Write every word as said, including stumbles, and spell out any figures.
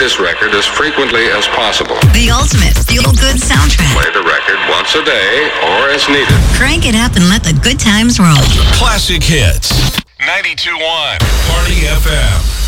this record as frequently as possible. The ultimate feel-good soundtrack. Play the record once a day or as needed. Crank it up and let the good times roll. Classic hits. ninety-two point one Party F M.